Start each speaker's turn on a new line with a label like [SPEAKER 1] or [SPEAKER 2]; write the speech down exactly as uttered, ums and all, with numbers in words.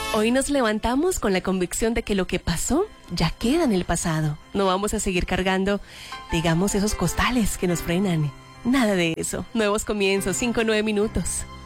[SPEAKER 1] Hoy nos levantamos con la convicción de que lo que pasó ya queda en el pasado. No vamos a seguir cargando, digamos, esos costales que nos frenan. Nada de eso. Nuevos comienzos, cinco, nueve minutos.